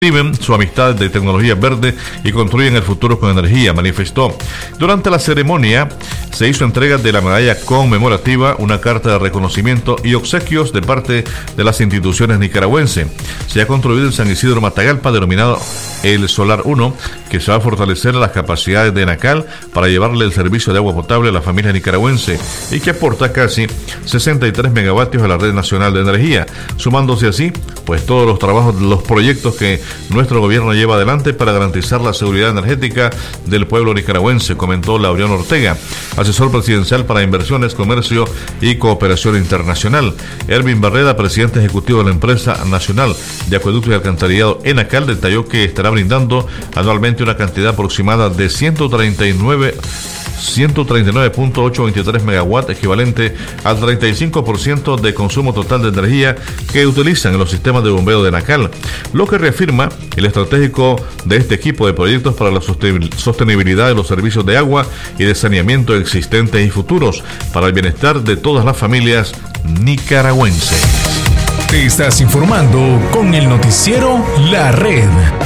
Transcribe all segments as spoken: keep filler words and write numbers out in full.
Viven su amistad de tecnología verde y construyen el futuro con energía, manifestó. Durante la ceremonia se hizo entrega de la medalla conmemorativa, una carta de reconocimiento y obsequios de parte de las instituciones nicaragüenses. Se ha construido en San Isidro Matagalpa, denominado el Solar uno, que se va a fortalecer las capacidades de ENACAL para llevarle el servicio de agua potable a la familia nicaragüense y que aporta casi sesenta y tres megavatios a la red nacional de energía, sumándose así pues todos los trabajos, los proyectos que nuestro gobierno lleva adelante para garantizar la seguridad energética del pueblo nicaragüense, comentó Laureano Ortega, asesor presidencial para inversiones, comercio y cooperación internacional. Erwin Barreda, presidente ejecutivo de la empresa nacional de acueducto y alcantarillado ENACAL, detalló que estará brindando anualmente una cantidad aproximada de ciento treinta y nueve punto ochocientos veintitrés megawatts, equivalente al treinta y cinco por ciento de consumo total de energía que utilizan en los sistemas de bombeo de ENACAL, lo que reafirma el estratégico de este equipo de proyectos para la sostenibilidad de los servicios de agua y de saneamiento existentes y futuros para el bienestar de todas las familias nicaragüenses. Te estás informando con el noticiero La Red.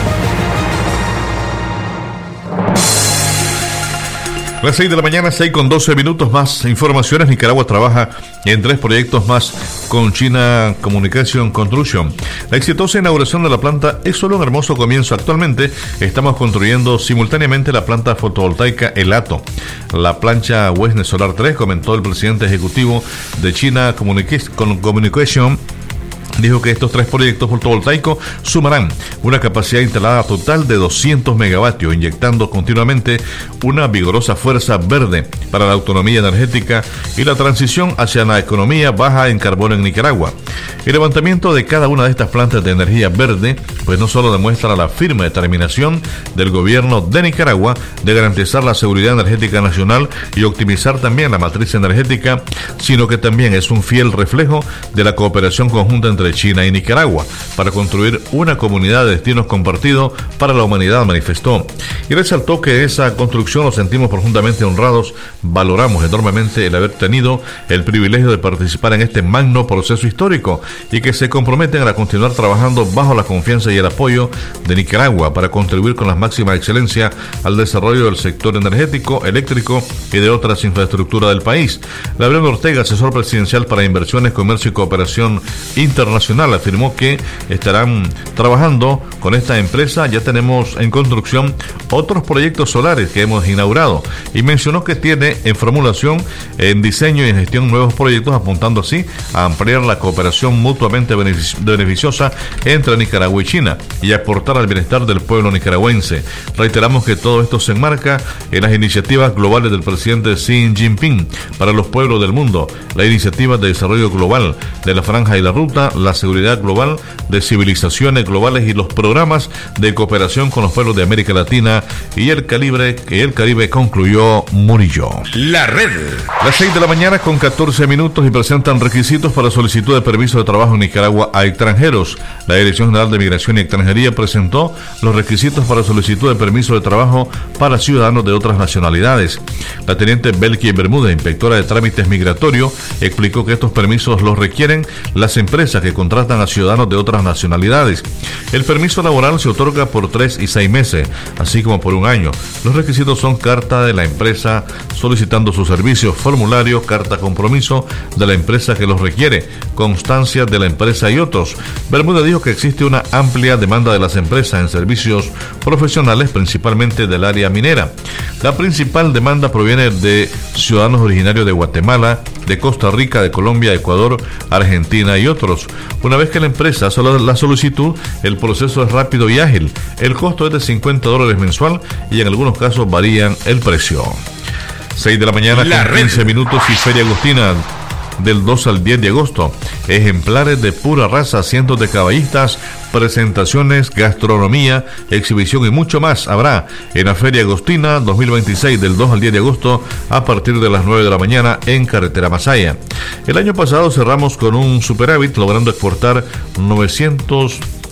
Las seis de la mañana, seis con doce minutos, más informaciones. Nicaragua trabaja en tres proyectos más con China Communication Construction. La exitosa inauguración de la planta es solo un hermoso comienzo. Actualmente estamos construyendo simultáneamente la planta fotovoltaica El Hato, la plancha Westnet Solar tres, comentó el presidente ejecutivo de China Communication. Dijo que estos tres proyectos fotovoltaicos sumarán una capacidad instalada total de doscientos megavatios, inyectando continuamente una vigorosa fuerza verde para la autonomía energética y la transición hacia la economía baja en carbono en Nicaragua. El levantamiento de cada una de estas plantas de energía verde, pues no solo demuestra la firme determinación del gobierno de Nicaragua de garantizar la seguridad energética nacional y optimizar también la matriz energética, sino que también es un fiel reflejo de la cooperación conjunta entre China y Nicaragua para construir una comunidad de destinos compartidos para la humanidad, manifestó. Y resaltó que esa construcción nos sentimos profundamente honrados, valoramos enormemente el haber tenido el privilegio de participar en este magno proceso histórico y que se comprometen a continuar trabajando bajo la confianza y el apoyo de Nicaragua para contribuir con la máxima excelencia al desarrollo del sector energético, eléctrico y de otras infraestructuras del país. Laureano Ortega, asesor presidencial para inversiones, comercio y cooperación internacional, afirmó que estarán trabajando con esta empresa. Ya tenemos en construcción otros proyectos solares que hemos inaugurado y mencionó que tiene en formulación, en diseño y en gestión nuevos proyectos, apuntando así a ampliar la cooperación mutuamente beneficiosa entre Nicaragua y China y aportar al bienestar del pueblo nicaragüense. Reiteramos que todo esto se enmarca en las iniciativas globales del presidente Xi Jinping para los pueblos del mundo, la iniciativa de desarrollo global de la Franja y la Ruta, la seguridad global de civilizaciones globales y los programas de cooperación con los pueblos de América Latina y el Caribe, que el Caribe, concluyó Murillo. La Red. Las seis de la mañana con catorce minutos y presentan requisitos para solicitud de permiso de trabajo en Nicaragua a extranjeros. La Dirección General de Migración y Extranjería presentó los requisitos para solicitud de permiso de trabajo para ciudadanos de otras nacionalidades. La teniente Belki Bermúdez, inspectora de trámites migratorios, explicó que estos permisos los requieren las empresas que contratan a ciudadanos de otras nacionalidades. El permiso laboral se otorga por tres y seis meses, así como por un año. Los requisitos son carta de la empresa solicitando sus servicios, formulario, carta compromiso de la empresa que los requiere, constancia de la empresa y otros. Bermúdez dijo que existe una amplia demanda de las empresas en servicios profesionales, principalmente del área minera. La principal demanda proviene de ciudadanos originarios de Guatemala, de Costa Rica, de Colombia, Ecuador, Argentina y otros. Una vez que la empresa hace la solicitud, el proceso es rápido y ágil. El costo es de cincuenta dólares mensual y en algunos casos varían el precio. seis de la mañana con quince minutos y Feria Agostina del dos al diez de agosto. Ejemplares de pura raza, cientos de caballistas, presentaciones, gastronomía, exhibición y mucho más habrá en la Feria Agostina dos mil veintiséis del dos al diez de agosto a partir de las nueve de la mañana en Carretera Masaya. El año pasado cerramos con un superávit, logrando exportar novecientos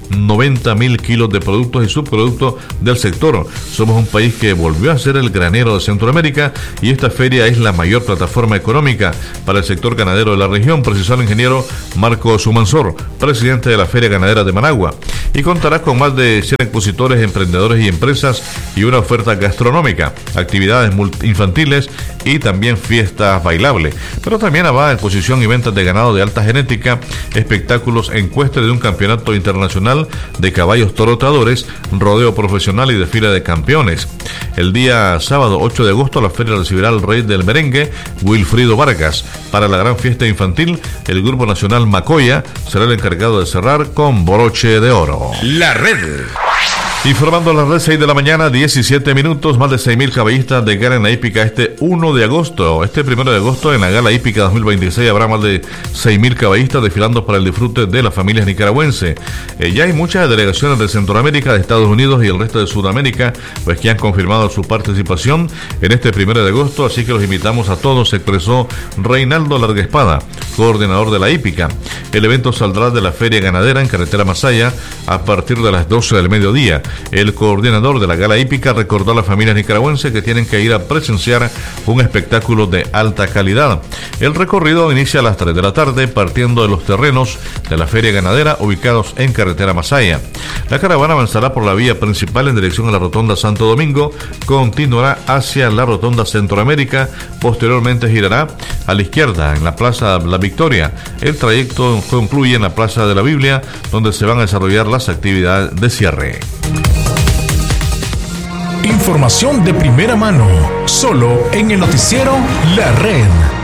noventa mil kilos de productos y subproductos del sector. Somos un país que volvió a ser el granero de Centroamérica y esta feria es la mayor plataforma económica para el sector ganadero de la región, precisó el ingeniero Marco Sumansor, presidente de la Feria Ganadera de Managua, y contará con más de cien expositores, emprendedores y empresas y una oferta gastronómica, actividades infantiles y también fiestas bailables, pero también habrá exposición y ventas de ganado de alta genética, espectáculos, encuestas de un campeonato internacional de caballos torotadores, rodeo profesional y desfile de campeones. El día sábado ocho de agosto la feria recibirá al rey del merengue, Wilfrido Vargas. Para la gran fiesta infantil, el Grupo Nacional Macoya será el encargado de cerrar con broche de oro. La red. Informando a las red, seis de la mañana, diecisiete minutos, más de seis mil caballistas de gala en la hípica este primero de agosto. Este primero de agosto en la gala hípica dos mil veintiséis habrá más de seis mil caballistas desfilando para el disfrute de las familias nicaragüenses. Eh, ya hay muchas delegaciones de Centroamérica, de Estados Unidos y el resto de Sudamérica, pues que han confirmado su participación en este primero de agosto, así que los invitamos a todos, se expresó Reinaldo Larguespada, coordinador de la hípica. El evento saldrá de la Feria Ganadera en Carretera Masaya a partir de las doce del mediodía. El coordinador de la gala hípica recordó a las familias nicaragüenses que tienen que ir a presenciar un espectáculo de alta calidad. El recorrido inicia a las tres de la tarde partiendo de los terrenos de la Feria Ganadera ubicados en Carretera Masaya. La caravana avanzará por la vía principal en dirección a la Rotonda Santo Domingo, continuará hacia la Rotonda Centroamérica, posteriormente girará a la izquierda en la Plaza La Victoria. El trayecto concluye en la Plaza de la Biblia, donde se van a desarrollar las actividades de cierre. Información de primera mano, solo en el noticiero La Red.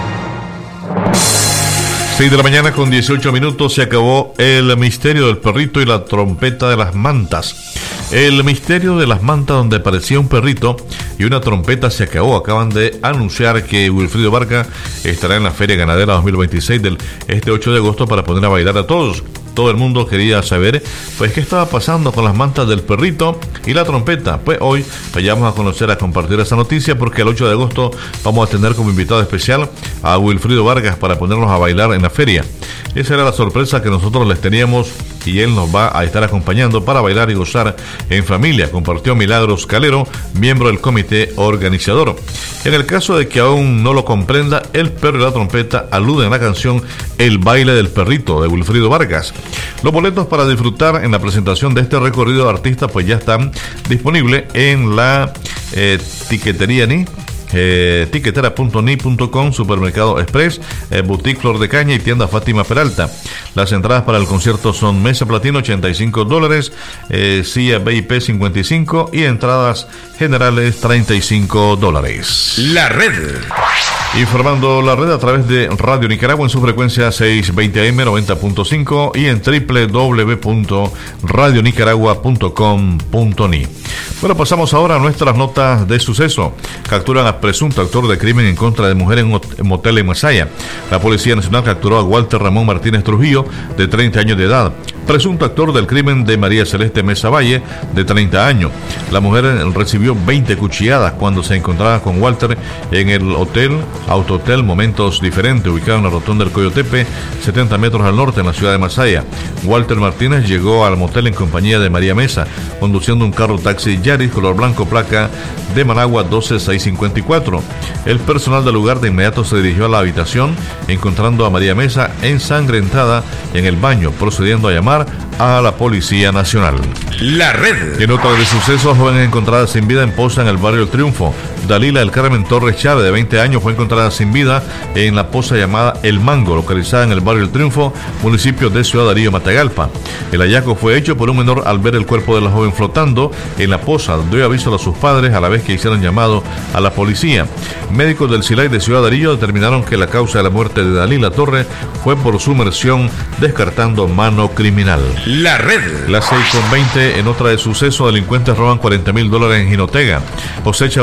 seis de la mañana con dieciocho minutos, se acabó el misterio del perrito y la trompeta de las mantas. El misterio de las mantas, donde aparecía un perrito y una trompeta, se acabó. Acaban de anunciar que Wilfrido Vargas estará en la Feria Ganadera dos mil veintiséis del este ocho de agosto para poner a bailar a todos. Todo el mundo quería saber, pues, qué estaba pasando con las mantas del perrito y la trompeta. Pues hoy vayamos a conocer, a compartir esa noticia, porque el ocho de agosto vamos a tener como invitado especial a Wilfrido Vargas para ponernos a bailar en la feria. Esa era la sorpresa que nosotros les teníamos y él nos va a estar acompañando para bailar y gozar en familia, compartió Milagros Calero, miembro del comité organizador. En el caso de que aún no lo comprenda, el perro y la trompeta aluden a la canción El baile del perrito de Wilfrido Vargas. Los boletos para disfrutar en la presentación de este recorrido de artistas pues ya están disponibles en la eh, tiquetería Ni. Eh, tiquetera punto ni punto com, Supermercado Express, eh, Boutique Flor de Caña y Tienda Fátima Peralta. Las entradas para el concierto son mesa platino ochenta y cinco dólares, eh, silla V I P cincuenta y cinco y entradas generales treinta y cinco dólares. La red. Informando la red a través de Radio Nicaragua en su frecuencia seiscientos veinte A M noventa punto cinco y en doble u doble u doble u punto radio nicaragua punto com punto ni. Bueno, pasamos ahora a nuestras notas de suceso. Capturan a presunto actor de crimen en contra de mujer en un motel en Masaya. La Policía Nacional capturó a Walter Ramón Martínez Trujillo, de treinta años de edad, presunto actor del crimen de María Celeste Mesa Valle, de treinta años. La mujer recibió veinte cuchilladas cuando se encontraba con Walter en el hotel Autohotel Momentos Diferentes, ubicado en la rotonda del Coyotepe, setenta metros al norte en la ciudad de Masaya. Walter Martínez llegó al motel en compañía de María Mesa, conduciendo un carro taxi Yaris color blanco, placa de Managua doce seiscientos cincuenta y cuatro. El personal del lugar de inmediato se dirigió a la habitación, encontrando a María Mesa ensangrentada en el baño, procediendo a llamar a la Policía Nacional. La red. En otra de sucesos, joven encontrada sin vida en Poza, en el barrio El Triunfo. Dalila del Carmen Torres Chávez, de veinte años, fue encontrada sin vida en la poza llamada El Mango, localizada en el barrio El Triunfo, municipio de Ciudad Darío, Matagalpa. El hallazgo fue hecho por un menor al ver el cuerpo de la joven flotando en la poza, donde dio aviso a sus padres a la vez que hicieron llamado a la policía. Médicos del SILAI de Ciudad Darío determinaron que la causa de la muerte de Dalila Torres fue por sumersión, descartando mano criminal. La red. Las seis con veinte, en otra de suceso, delincuentes roban cuarenta mil dólares en Jinotega. José Chavarría, de cuarenta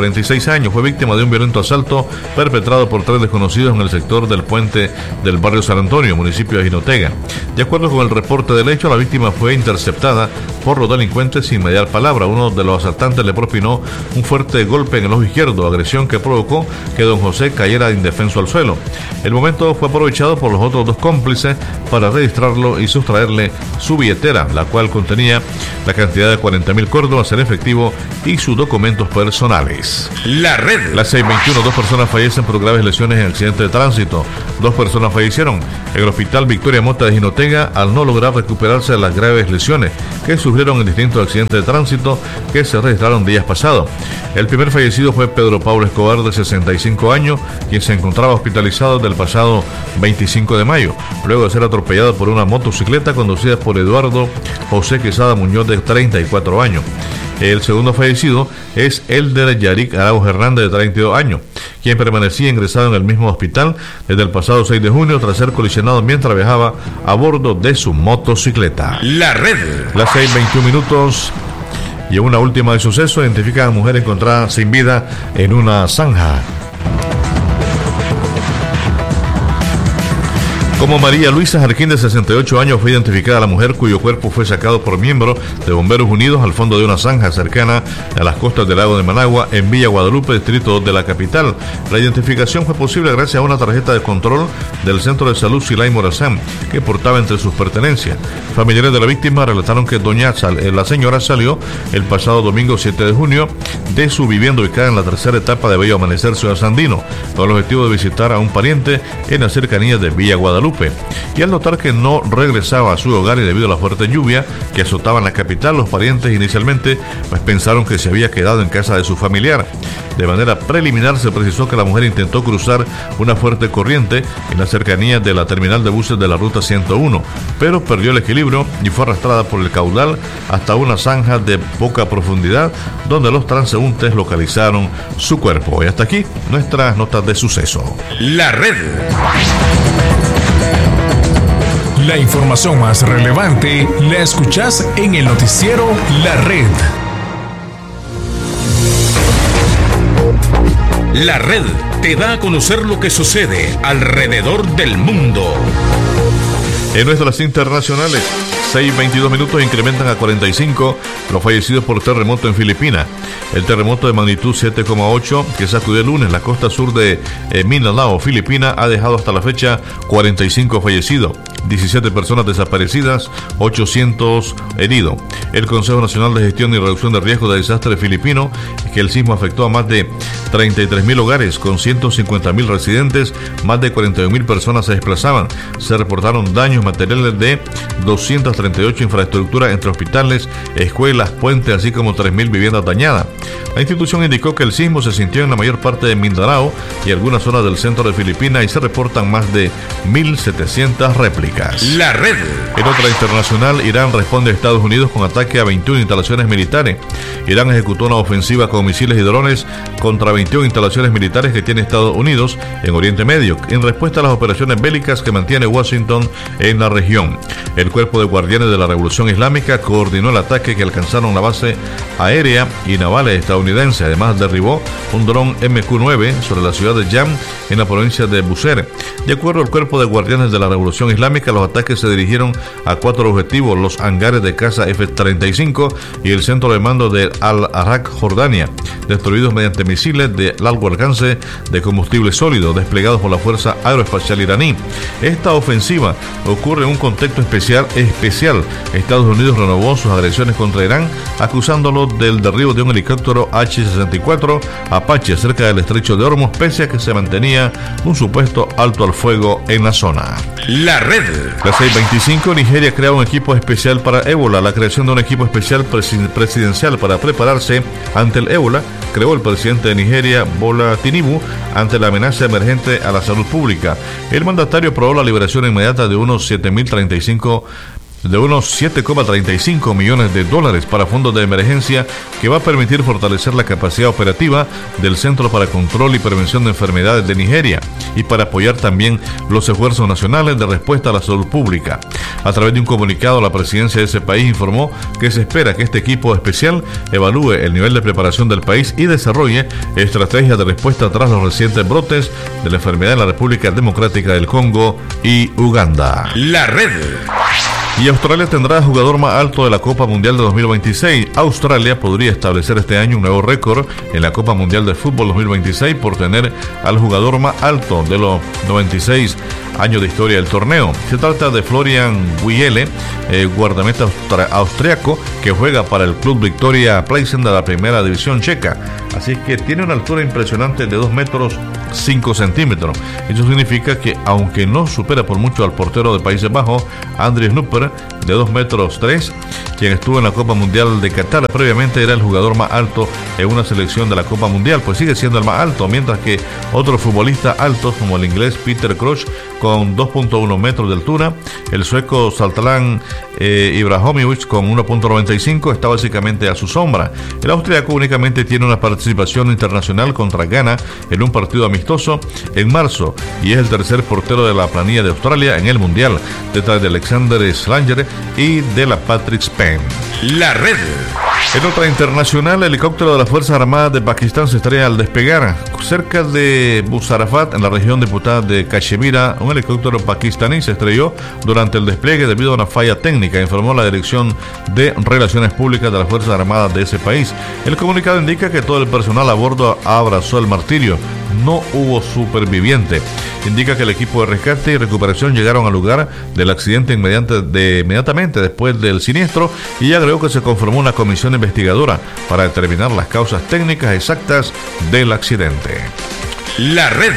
cuarenta y seis años, fue víctima de un violento asalto perpetrado por tres desconocidos en el sector del puente del barrio San Antonio, municipio de Jinotega. De acuerdo con el reporte del hecho, la víctima fue interceptada por los delincuentes sin mediar palabra. Uno de los asaltantes le propinó un fuerte golpe en el ojo izquierdo, agresión que provocó que don José cayera indefenso al suelo. El momento fue aprovechado por los otros dos cómplices para registrarlo y sustraerle su billetera, la cual contenía la cantidad de cuarenta mil córdobas en efectivo y sus documentos personales. La red. Las seis veintiuno, dos personas fallecen por graves lesiones en accidente de tránsito. Dos personas fallecieron en el hospital Victoria Mota de Jinotega al no lograr recuperarse de las graves lesiones que sufrieron en distintos accidentes de tránsito que se registraron días pasados. El primer fallecido fue Pedro Pablo Escobar, de sesenta y cinco años, quien se encontraba hospitalizado desde el pasado veinticinco de mayo, luego de ser atropellado por una motocicleta conducida por Eduardo José Quesada Muñoz, de treinta y cuatro años. El segundo fallecido es Elder Yarick Arauz Hernández, de treinta y dos años, quien permanecía ingresado en el mismo hospital desde el pasado seis de junio tras ser colisionado mientras viajaba a bordo de su motocicleta. La red. Las seis veintiuno minutos. Y en una última de suceso, identifica a mujer encontrada sin vida en una zanja. Como María Luisa Jarquín, de sesenta y ocho años, fue identificada la mujer cuyo cuerpo fue sacado por miembros de Bomberos Unidos al fondo de una zanja cercana a las costas del lago de Managua, en Villa Guadalupe, distrito de la capital. La identificación fue posible gracias a una tarjeta de control del Centro de Salud Silay Morazán, que portaba entre sus pertenencias. Familiares de la víctima relataron que doña Sal, la señora salió el pasado domingo siete de junio de su vivienda ubicada en la tercera etapa de Bello Amanecer, Ciudad Sandino, con el objetivo de visitar a un pariente en las cercanías de Villa Guadalupe. Y al notar que no regresaba a su hogar y debido a la fuerte lluvia que azotaba en la capital, los parientes inicialmente pues pensaron que se había quedado en casa de su familiar. De manera preliminar se precisó que la mujer intentó cruzar una fuerte corriente en las cercanías de la terminal de buses de la ruta ciento uno, pero perdió el equilibrio y fue arrastrada por el caudal hasta una zanja de poca profundidad, donde los transeúntes localizaron su cuerpo. Y hasta aquí nuestras notas de suceso. La red. La información más relevante la escuchás en el noticiero La Red. La red te da a conocer lo que sucede alrededor del mundo. En nuestras internacionales, seis veintidós minutos, incrementan a cuarenta y cinco los fallecidos por terremoto en Filipinas. El terremoto de magnitud siete coma ocho que sacudió el lunes la costa sur de eh, Mindanao, Filipinas, ha dejado hasta la fecha cuarenta y cinco fallecidos, diecisiete personas desaparecidas, ochocientos heridos. El Consejo Nacional de Gestión y Reducción de Riesgo de Desastre filipino es que el sismo afectó a más de treinta y tres mil hogares con ciento cincuenta mil residentes, más de cuarenta y un mil personas se desplazaban. Se reportaron daños materiales de doscientas treinta y ocho infraestructuras entre hospitales, escuelas, puentes, así como tres mil viviendas dañadas. La institución indicó que el sismo se sintió en la mayor parte de Mindanao y algunas zonas del centro de Filipinas y se reportan más de mil setecientas réplicas. La red. En otra internacional, Irán responde a Estados Unidos con ataque a veintiuna instalaciones militares. Irán ejecutó una ofensiva con misiles y drones contra veintiuna instalaciones militares que tiene Estados Unidos en Oriente Medio, en respuesta a las operaciones bélicas que mantiene Washington en la región. El Cuerpo de Guardianes de la Revolución Islámica coordinó el ataque que alcanzaron la base aérea y naval estadounidense. Además, derribó un dron M Q nueve sobre la ciudad de Yam, en la provincia de Bushehr. De acuerdo al Cuerpo de Guardianes de la Revolución Islámica, los ataques se dirigieron a cuatro objetivos: los hangares de caza F treinta y cinco y el centro de mando de Al-Arak, Jordania, destruidos mediante misiles de largo alcance de combustible sólido desplegados por la Fuerza Aeroespacial iraní. Esta ofensiva ocurre en un contexto especial. especial. Estados Unidos renovó sus agresiones contra Irán, acusándolo del derribo de un helicóptero H sesenta y cuatro Apache cerca del estrecho de Hormuz, pese a que se mantenía un supuesto alto al fuego en la zona. La red. Las seis veinticinco, Nigeria crea un equipo especial para ébola. La creación de un equipo especial presidencial para prepararse ante el ébola creó el presidente de Nigeria, Bola Tinubu, ante la amenaza emergente a la salud pública. El mandatario aprobó la liberación inmediata de unos siete mil treinta y cinco de unos siete coma treinta y cinco millones de dólares para fondos de emergencia que va a permitir fortalecer la capacidad operativa del Centro para Control y Prevención de Enfermedades de Nigeria y para apoyar también los esfuerzos nacionales de respuesta a la salud pública. A través de un comunicado, la presidencia de ese país informó que se espera que este equipo especial evalúe el nivel de preparación del país y desarrolle estrategias de respuesta tras los recientes brotes de la enfermedad en la República Democrática del Congo y Uganda. La red. Y Australia tendrá jugador más alto de la Copa Mundial de dos mil veintiséis. Australia podría establecer este año un nuevo récord en la Copa Mundial de Fútbol dos mil veintiséis por tener al jugador más alto de los noventa y seis años de historia del torneo. Se trata de Florian Wiele, eh, guardameta austriaco que juega para el club Victoria Plzen de la primera división checa. Así que tiene una altura impresionante de dos metros cinco centímetros. Eso significa que aunque no supera por mucho al portero de Países Bajos, Andries Nupper, de dos metros tres, quien estuvo en la Copa Mundial de Qatar previamente, era el jugador más alto en una selección de la Copa Mundial, pues sigue siendo el más alto, mientras que otros futbolistas altos como el inglés Peter Crouch con dos punto uno metros de altura, el sueco Zlatan eh, Ibrahimovic con uno punto noventa y cinco está básicamente a su sombra. El austriaco únicamente tiene una participación internacional contra Ghana en un partido amistoso en marzo y es el tercer portero de la planilla de Australia en el Mundial, detrás de Alexander Slanger y de la Patrick Spain. La red. En otra internacional, el helicóptero de las Fuerzas Armadas de Pakistán se estrella al despegar cerca de Busarafat, en la región diputada de Cachemira. Un helicóptero pakistaní se estrelló durante el despliegue debido a una falla técnica, informó la Dirección de Relaciones Públicas de las Fuerzas Armadas de ese país. El comunicado indica que todo el personal a bordo abrazó el martirio. No hubo superviviente. Indica que el equipo de rescate y recuperación llegaron al lugar del accidente inmediate de, inmediatamente después del siniestro y agregó que se conformó una comisión investigadora para determinar las causas técnicas exactas del accidente. La red.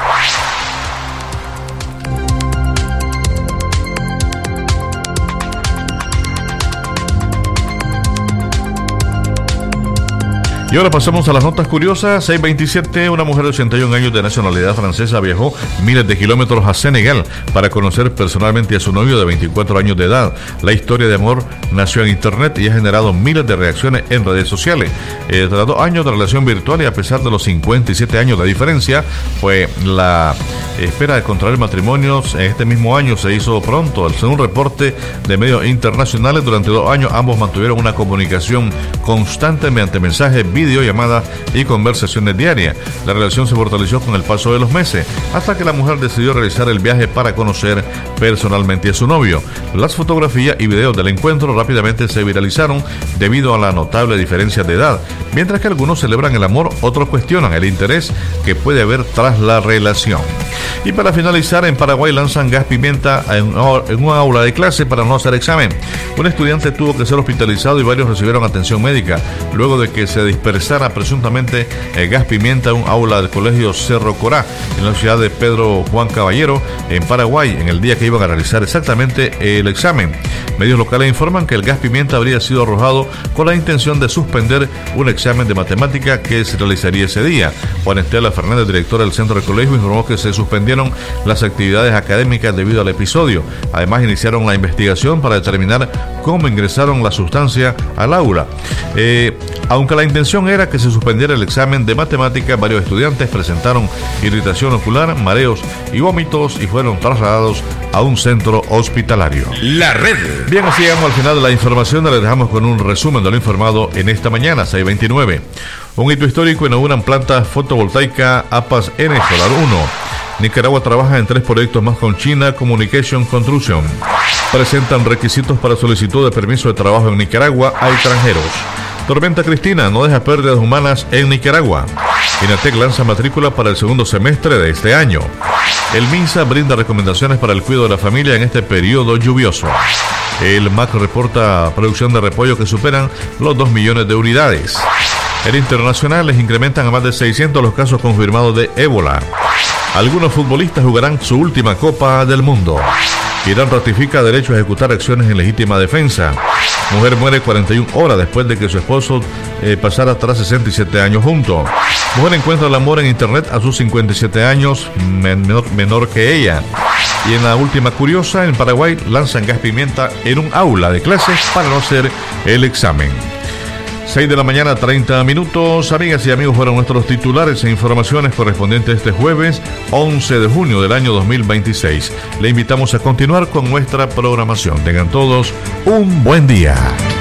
Y ahora pasamos a las notas curiosas. seis veintisiete, una mujer de ochenta y un años de nacionalidad francesa viajó miles de kilómetros a Senegal para conocer personalmente a su novio de veinticuatro años de edad. La historia de amor nació en internet y ha generado miles de reacciones en redes sociales. Eh, tras dos años de relación virtual y a pesar de los cincuenta y siete años de diferencia, pues la espera de contraer matrimonios en este mismo año se hizo pronto. Según un reporte de medios internacionales, durante dos años ambos mantuvieron una comunicación constante mediante mensajes, videollamadas y conversaciones diarias. La relación se fortaleció con el paso de los meses, hasta que la mujer decidió realizar el viaje para conocer personalmente a su novio. Las fotografías y videos del encuentro rápidamente se viralizaron debido a la notable diferencia de edad. Mientras que algunos celebran el amor, otros cuestionan el interés que puede haber tras la relación. Y para finalizar, en Paraguay lanzan gas pimienta en una aula de clase para no hacer examen. Un estudiante tuvo que ser hospitalizado y varios recibieron atención médica luego de que se dispersara presuntamente el gas pimienta en un aula del colegio Cerro Corá en la ciudad de Pedro Juan Caballero, en Paraguay, en el día que iban a realizar exactamente el examen. Medios locales informan que el gas pimienta habría sido arrojado con la intención de suspender un examen de matemática que se realizaría ese día. Juan Estela Fernández, director del centro del colegio, informó que se suspendieron las actividades académicas debido al episodio. Además, iniciaron la investigación para determinar cómo ingresaron la sustancia al aula. Eh, aunque la intención era que se suspendiera el examen de matemática, varios estudiantes presentaron irritación ocular, mareos y vómitos y fueron trasladados a un centro hospitalario. La red. Bien, así llegamos al final de la información. Les dejamos con un resumen de lo informado en esta mañana, seis veintinueve. Un hito histórico: inauguran planta fotovoltaica A P A S N Solar uno. Nicaragua trabaja en tres proyectos más con China Communication Construction. Presentan requisitos para solicitud de permiso de trabajo en Nicaragua a extranjeros. Tormenta Cristina no deja pérdidas humanas en Nicaragua. INATEC lanza matrícula para el segundo semestre de este año. El MINSA brinda recomendaciones para el cuidado de la familia en este periodo lluvioso. El M A C reporta producción de repollo que superan los dos millones de unidades. En internacionales incrementan a más de seiscientos los casos confirmados de ébola. Algunos futbolistas jugarán su última Copa del Mundo. Irán ratifica derecho a ejecutar acciones en legítima defensa. Mujer muere cuarenta y una horas después de que su esposo eh, pasara tras sesenta y siete años juntos. Mujer encuentra el amor en internet a sus cincuenta y siete años, menor, menor que ella. Y en la última curiosa, en Paraguay lanzan gas pimienta en un aula de clases para no hacer el examen. seis de la mañana, treinta minutos. Amigas y amigos, fueron nuestros titulares e informaciones correspondientes este jueves once de junio del año dos mil veintiséis. Le invitamos a continuar con nuestra programación. Tengan todos un buen día.